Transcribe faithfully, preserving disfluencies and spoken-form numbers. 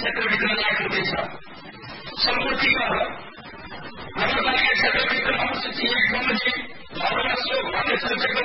क्षेत्रविक्रमणाकृति छ सम्पूर्तिका हो नगरपालिका क्षेत्रभित्र अनुसूची एक बमोजिम भवनस्व भन्ने सोचेको